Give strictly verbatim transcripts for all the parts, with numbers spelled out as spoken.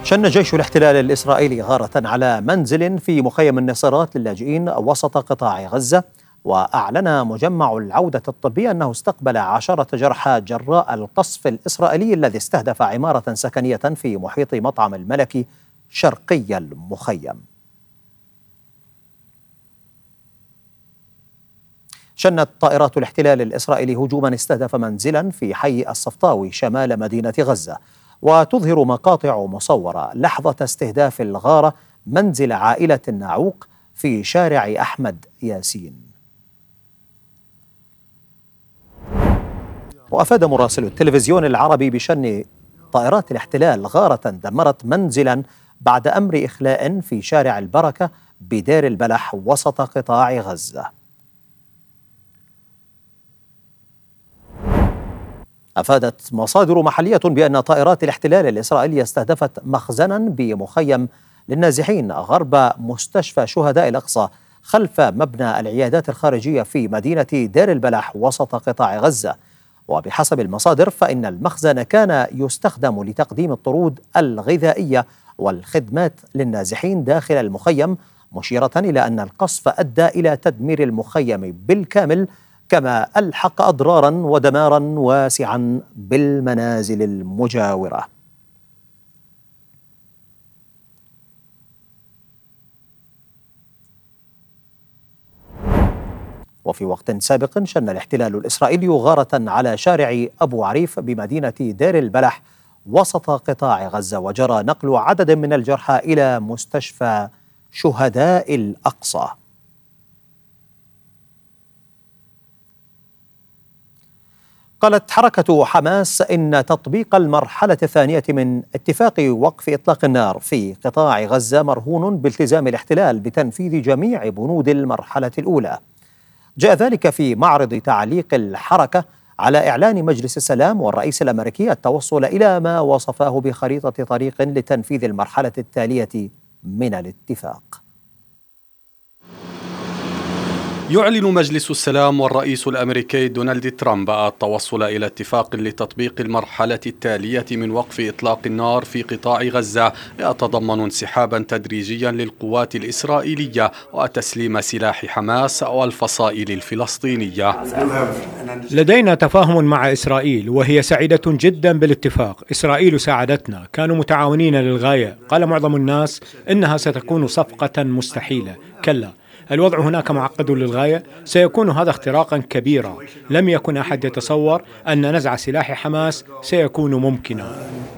شن جيش الاحتلال الإسرائيلي غارة على منزل في مخيم النصيرات للاجئين وسط قطاع غزة، وأعلن مجمع العودة الطبي أنه استقبل عشرة جرحى جراء القصف الإسرائيلي الذي استهدف عمارة سكنية في محيط مطعم الملكي شرقي المخيم. شنت طائرات الاحتلال الإسرائيلي هجوما استهدف منزلا في حي الصفطاوي شمال مدينة غزة، وتظهر مقاطع مصورة لحظة استهداف الغارة منزل عائلة الناعوق في شارع أحمد ياسين. وأفاد مراسل التلفزيون العربي بشن طائرات الاحتلال غارة دمرت منزلا بعد أمر إخلاء في شارع البركة بدير البلح وسط قطاع غزة. أفادت مصادر محلية بأن طائرات الاحتلال الإسرائيلي استهدفت مخزنا بمخيم للنازحين غرب مستشفى شهداء الأقصى خلف مبنى العيادات الخارجية في مدينة دير البلح وسط قطاع غزة. وبحسب المصادر فإن المخزن كان يستخدم لتقديم الطرود الغذائية والخدمات للنازحين داخل المخيم، مشيرة إلى أن القصف أدى إلى تدمير المخيم بالكامل، كما ألحق أضرارا ودمارا واسعا بالمنازل المجاورة. وفي وقت سابق شن الاحتلال الإسرائيلي غارة على شارع أبو عريف بمدينة دير البلح وسط قطاع غزة، وجرى نقل عدد من الجرحى إلى مستشفى شهداء الأقصى. قالت حركة حماس إن تطبيق المرحلة الثانية من اتفاق وقف إطلاق النار في قطاع غزة مرهون بالتزام الاحتلال بتنفيذ جميع بنود المرحلة الأولى. جاء ذلك في معرض تعليق الحركة على إعلان مجلس السلام والرئيس الأمريكي التوصل إلى ما وصفاه بخريطة طريق لتنفيذ المرحلة التالية من الاتفاق. يعلن مجلس السلام والرئيس الأمريكي دونالد ترامب التوصل إلى اتفاق لتطبيق المرحلة التالية من وقف إطلاق النار في قطاع غزة، يتضمن انسحابا تدريجيا للقوات الإسرائيلية وتسليم سلاح حماس والفصائل الفلسطينية. لدينا تفاهم مع إسرائيل وهي سعيدة جدا بالاتفاق. إسرائيل ساعدتنا، كانوا متعاونين للغاية. قال معظم الناس إنها ستكون صفقة مستحيلة، كلا، الوضع هناك معقد للغاية. سيكون هذا اختراقا كبيرا، لم يكن أحد يتصور أن نزع سلاح حماس سيكون ممكنا.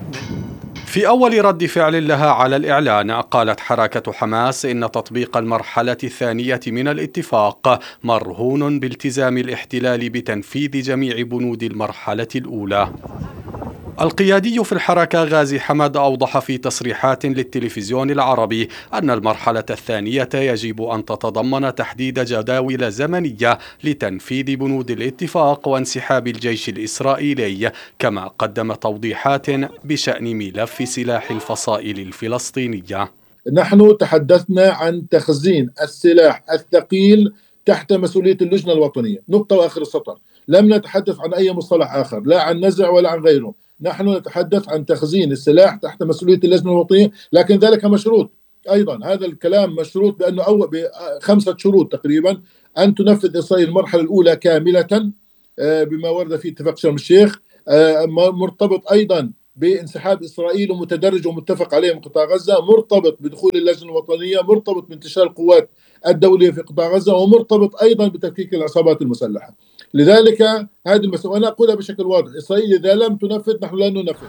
في أول رد فعل لها على الإعلان، قالت حركة حماس إن تطبيق المرحلة الثانية من الاتفاق مرهون بالتزام الاحتلال بتنفيذ جميع بنود المرحلة الأولى. القيادي في الحركة غازي حمد أوضح في تصريحات للتلفزيون العربي أن المرحلة الثانية يجب أن تتضمن تحديد جداول زمنية لتنفيذ بنود الاتفاق وانسحاب الجيش الإسرائيلي، كما قدم توضيحات بشأن ملف سلاح الفصائل الفلسطينية. نحن تحدثنا عن تخزين السلاح الثقيل تحت مسؤولية اللجنة الوطنية، نقطة وآخر السطر. لم نتحدث عن أي مصطلح آخر، لا عن نزع ولا عن غيره. نحن نتحدث عن تخزين السلاح تحت مسؤولية اللجنة الوطنية، لكن ذلك مشروط أيضا. هذا الكلام مشروط بأنه أول بخمسة شروط تقريبا: أن تنفذ إسرائيل المرحلة الأولى كاملة بما ورد في اتفاق شرم الشيخ، مرتبط أيضا بانسحاب إسرائيل ومتدرج ومتفق عليه من قطاع غزة، مرتبط بدخول اللجنة الوطنية، مرتبط بانتشار القوات الدولية في قطاع غزة، ومرتبط أيضا بتفكيك العصابات المسلحة. لذلك هذه المسألة أنا أقولها بشكل واضح: إسرائيل إذا لم تنفذ نحن لا ننفذ.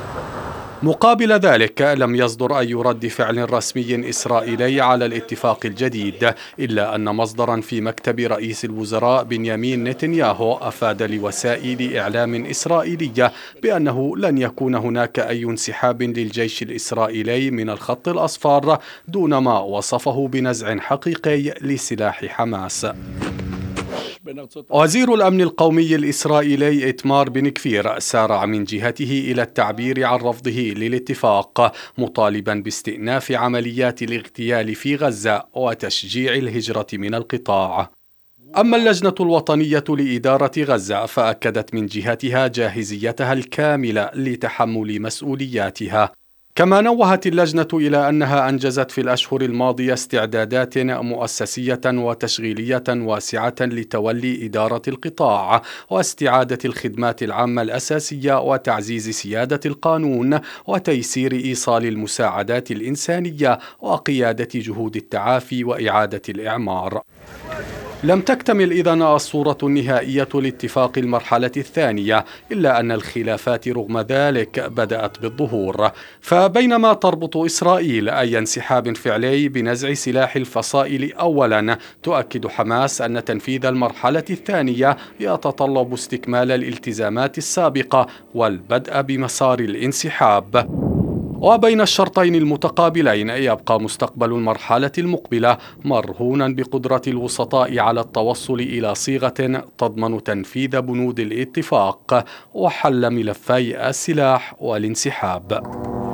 مقابل ذلك لم يصدر أي رد فعل رسمي إسرائيلي على الاتفاق الجديد، إلا أن مصدرا في مكتب رئيس الوزراء بنيامين نتنياهو أفاد لوسائل إعلام إسرائيلية بأنه لن يكون هناك أي انسحاب للجيش الإسرائيلي من الخط الأصفر دون ما وصفه بنزع حقيقي لسلاح حماس. وزير الأمن القومي الإسرائيلي إتمار بن كفير سارع من جهته إلى التعبير عن رفضه للاتفاق، مطالبا باستئناف عمليات الاغتيال في غزة وتشجيع الهجرة من القطاع. أما اللجنة الوطنية لإدارة غزة فأكدت من جهتها جاهزيتها الكاملة لتحمل مسؤولياتها. كما نوهت اللجنة إلى أنها أنجزت في الأشهر الماضية استعدادات مؤسسية وتشغيلية واسعة لتولي إدارة القطاع واستعادة الخدمات العامة الأساسية وتعزيز سيادة القانون وتيسير إيصال المساعدات الإنسانية وقيادة جهود التعافي وإعادة الإعمار. لم تكتمل إذن الصورة النهائية لاتفاق المرحلة الثانية، إلا أن الخلافات رغم ذلك بدأت بالظهور. فبينما تربط إسرائيل أي انسحاب فعلي بنزع سلاح الفصائل أولا، تؤكد حماس أن تنفيذ المرحلة الثانية يتطلب استكمال الالتزامات السابقة والبدء بمسار الانسحاب. وبين الشرطين المتقابلين يبقى مستقبل المرحلة المقبلة مرهونا بقدرة الوسطاء على التوصل إلى صيغة تضمن تنفيذ بنود الاتفاق وحل ملفي السلاح والانسحاب.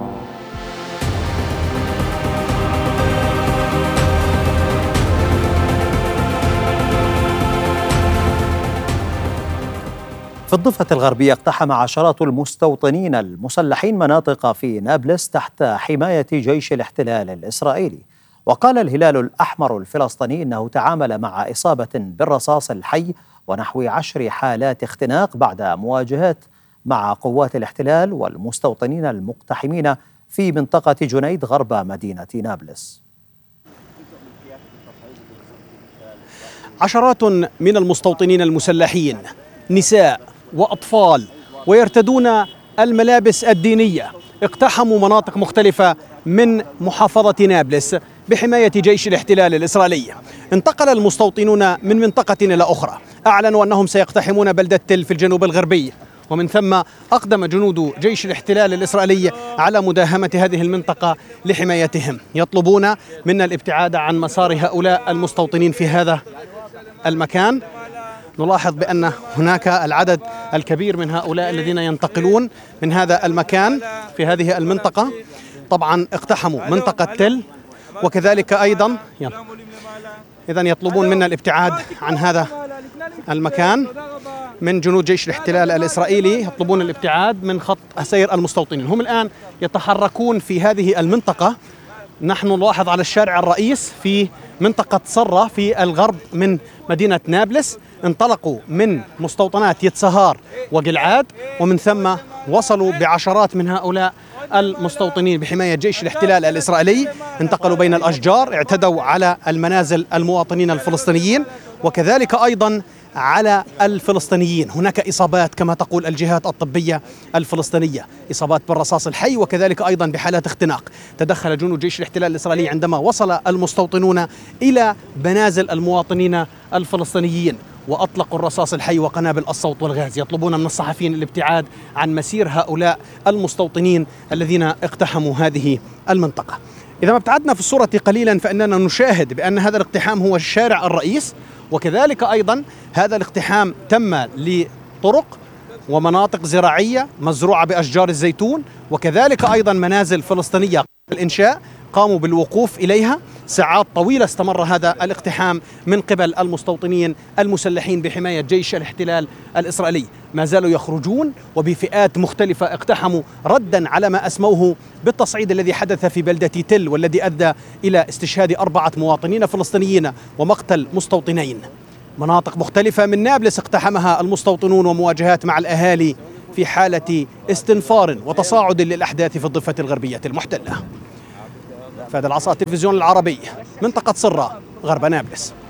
في الضفة الغربية اقتحم عشرات المستوطنين المسلحين مناطق في نابلس تحت حماية جيش الاحتلال الإسرائيلي. وقال الهلال الأحمر الفلسطيني إنه تعامل مع إصابة بالرصاص الحي ونحو عشر حالات اختناق بعد مواجهات مع قوات الاحتلال والمستوطنين المقتحمين في منطقة جنيد غرب مدينة نابلس. عشرات من المستوطنين المسلحين، نساء وأطفال ويرتدون الملابس الدينية، اقتحموا مناطق مختلفة من محافظة نابلس بحماية جيش الاحتلال الإسرائيلي. انتقل المستوطنون من منطقة إلى أخرى، أعلنوا أنهم سيقتحمون بلدة تل في الجنوب الغربي، ومن ثم أقدم جنود جيش الاحتلال الإسرائيلي على مداهمة هذه المنطقة لحمايتهم. يطلبون منا الابتعاد عن مسار هؤلاء المستوطنين في هذا المكان. نلاحظ بأن هناك العدد الكبير من هؤلاء الذين ينتقلون من هذا المكان في هذه المنطقة. طبعا اقتحموا منطقة تل وكذلك أيضا إذن يطلبون منا الابتعاد عن هذا المكان من جنود جيش الاحتلال الإسرائيلي، يطلبون الابتعاد من خط سير المستوطنين. هم الآن يتحركون في هذه المنطقة. نحن نلاحظ على الشارع الرئيس في منطقة صرة في الغرب من مدينة نابلس، انطلقوا من مستوطنات يتسهار وقلعاد، ومن ثم وصلوا بعشرات من هؤلاء المستوطنين بحماية جيش الاحتلال الإسرائيلي، انتقلوا بين الأشجار، اعتدوا على المنازل المواطنين الفلسطينيين وكذلك أيضا على الفلسطينيين. هناك إصابات كما تقول الجهات الطبية الفلسطينية، إصابات بالرصاص الحي وكذلك أيضا بحالات اختناق. تدخل جنود جيش الاحتلال الإسرائيلي عندما وصل المستوطنون إلى منازل المواطنين الفلسطينيين وأطلقوا الرصاص الحي وقنابل الصوت والغاز. يطلبون من الصحفيين الابتعاد عن مسير هؤلاء المستوطنين الذين اقتحموا هذه المنطقة. إذا ما ابتعدنا في الصورة قليلا فإننا نشاهد بأن هذا الاقتحام هو الشارع الرئيس، وكذلك أيضا هذا الاقتحام تم لطرق ومناطق زراعية مزروعة بأشجار الزيتون، وكذلك أيضا منازل فلسطينية الإنشاء قاموا بالوقوف إليها. ساعات طويلة استمر هذا الاقتحام من قبل المستوطنين المسلحين بحماية جيش الاحتلال الإسرائيلي. ما زالوا يخرجون وبفئات مختلفة اقتحموا ردا على ما أسموه بالتصعيد الذي حدث في بلدة تل والذي أدى إلى استشهاد أربعة مواطنين فلسطينيين ومقتل مستوطنين. مناطق مختلفة من نابلس اقتحمها المستوطنون ومواجهات مع الأهالي في حالة استنفار وتصاعد للأحداث في الضفة الغربية المحتلة. فهذا العصا التلفزيون العربي، منطقة صرة غرب نابلس.